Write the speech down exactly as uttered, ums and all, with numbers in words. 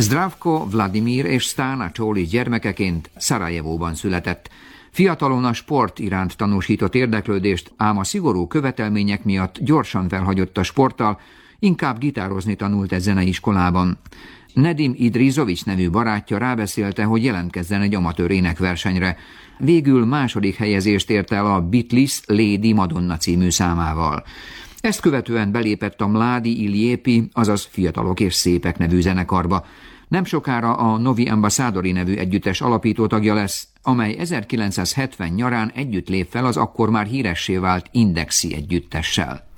Zdravko, Vladimir és Stana Csólis gyermekeként Szarajevóban született. Fiatalon a sport iránt tanúsított érdeklődést, ám a szigorú követelmények miatt gyorsan felhagyott a sporttal, inkább gitározni tanult egy zeneiskolában. Nedim Idrizovics nevű barátja rábeszélte, hogy jelentkezzen egy amatőr énekversenyre. Végül második helyezést ért el a Beatles Lady Madonna című számával. Ezt követően belépett a Mládi Ilyepi, azaz Fiatalok és Szépek nevű zenekarba. Nem sokára a Novi Ambassadori nevű együttes alapítótagja lesz, amely ezerkilencszázhetven nyarán együtt lép fel az akkor már híressé vált Indexi együttessel.